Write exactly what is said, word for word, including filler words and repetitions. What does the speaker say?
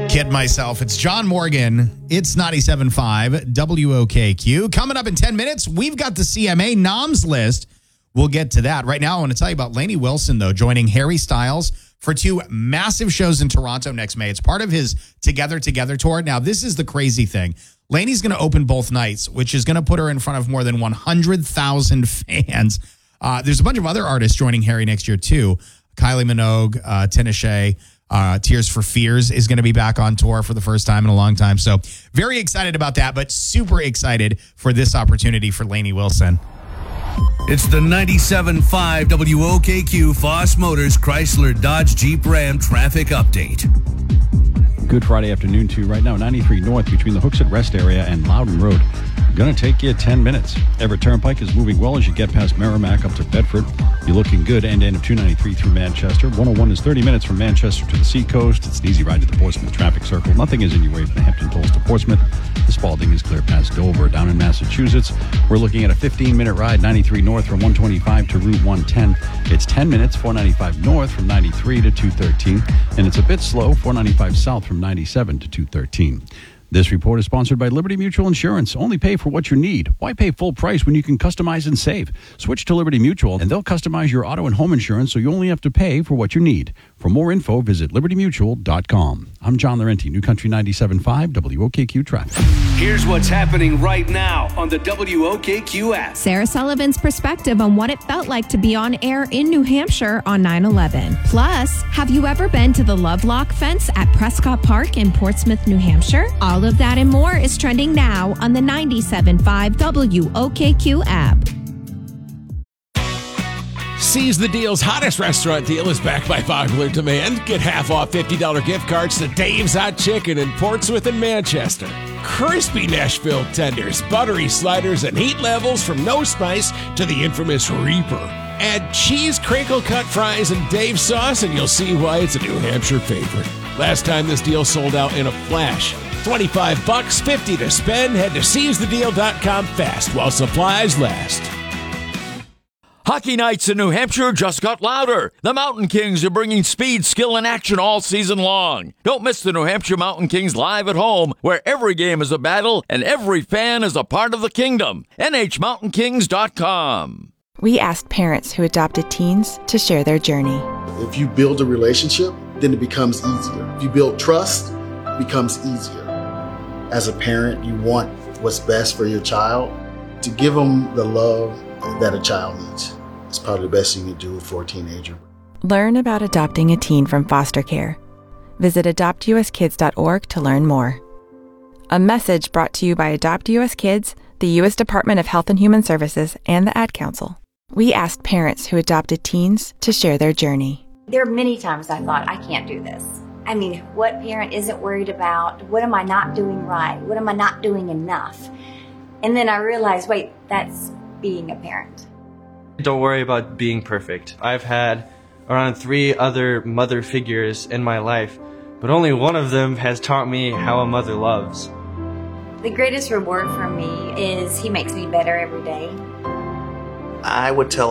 kid myself. It's John Morgan. It's ninety-seven point five W O K Q. Coming up in ten minutes, we've got the C M A noms list. We'll get to that. Right now, I want to tell you about Lainey Wilson, though, joining Harry Styles for two massive shows in Toronto next May. It's part of his Together Together tour. Now, this is the crazy thing. Lainey's going to open both nights, which is going to put her in front of more than one hundred thousand fans. Uh, there's a bunch of other artists joining Harry next year, too. Kylie Minogue, uh, Tinashe, uh, Tears for Fears is going to be back on tour for the first time in a long time. So very excited about that, but super excited for this opportunity for Lainey Wilson. It's the ninety-seven point five W O K Q Foss Motors Chrysler Dodge Jeep Ram traffic update. Good Friday afternoon to right now, ninety-three North between the Hooksett Rest area and Loudon Road. Going to take you ten minutes. Everett Turnpike is moving well as you get past Merrimack up to Bedford. You're looking good end to end of two ninety-three through Manchester. one oh one is thirty minutes from Manchester to the Seacoast. It's an easy ride to the Portsmouth traffic circle. Nothing is in your way from the Hampton Tolls to Portsmouth. The Spalding is clear past Dover. Down in Massachusetts, we're looking at a fifteen minute ride, ninety-three North from one twenty-five to Route one ten. It's ten minutes, four ninety-five North from ninety-three to two thirteen. And it's a bit slow, four ninety-five South from ninety-seven to two thirteen. This report is sponsored by Liberty Mutual Insurance. Only pay for what you need. Why pay full price when you can customize and save? Switch to Liberty Mutual, and they'll customize your auto and home insurance so you only have to pay for what you need. For more info, visit liberty mutual dot com. I'm John Laurenti, New Country ninety-seven point five W O K Q Traffic. Here's what's happening right now on the W O K Q app. Sarah Sullivan's perspective on what it felt like to be on air in New Hampshire on nine eleven. Plus, have you ever been to the Lovelock fence at Prescott Park in Portsmouth, New Hampshire? All of that and more is trending now on the ninety-seven point five W O K Q app. Seize the Deal's hottest restaurant deal is back by popular demand. Get half off fifty dollars gift cards to Dave's Hot Chicken in Portsmouth and Manchester. Crispy Nashville tenders, buttery sliders, and heat levels from no spice to the infamous Reaper. Add cheese crinkle cut fries and Dave's sauce and you'll see why it's a New Hampshire favorite. Last time this deal sold out in a flash. twenty-five bucks, fifty to spend. Head to seize the deal dot com fast while supplies last. Hockey nights in New Hampshire just got louder. The Mountain Kings are bringing speed, skill, and action all season long. Don't miss the New Hampshire Mountain Kings live at home, where every game is a battle and every fan is a part of the kingdom. N H mountain kings dot com. We asked parents who adopted teens to share their journey. If you build a relationship, then it becomes easier. If you build trust, it becomes easier. As a parent, you want what's best for your child. To give them the love that a child needs. It's probably the best thing you do for a teenager. Learn about adopting a teen from foster care. Visit adopt u s kids dot org to learn more. A message brought to you by Adopt U S Kids, the U S Department of Health and Human Services, and the Ad Council. We asked parents who adopted teens to share their journey. There are many times I thought, I can't do this. I mean, what parent isn't worried about, what am I not doing right? What am I not doing enough? And then I realized, wait, that's being a parent. Don't worry about being perfect. I've had around three other mother figures in my life, but only one of them has taught me how a mother loves. The greatest reward for me is he makes me better every day. I would tell